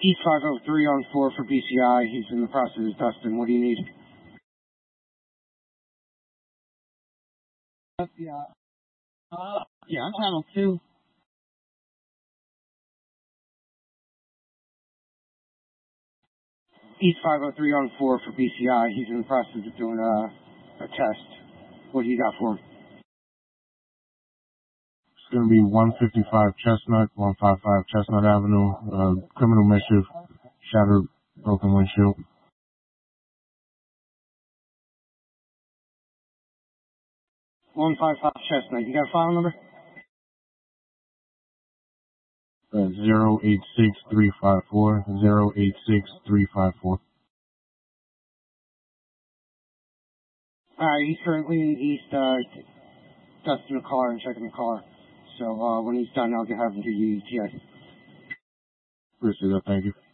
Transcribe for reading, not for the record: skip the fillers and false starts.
East 503 on 4 for BCI. He's in the process of dusting. What do you need? Yeah. Yeah, I'm channel 2. East 503 on 4 for BCI. He's in the process of doing a test. What do you got for him? It's going to be 155 Chestnut, 155 Chestnut Avenue, criminal mischief, shattered, broken windshield. One 155 Chestnut. You got a file number? 086354, 086354. Alright, he's currently in East, dusting the car and checking the car. So, when he's done, I'll have him to you ETA. Appreciate that, thank you.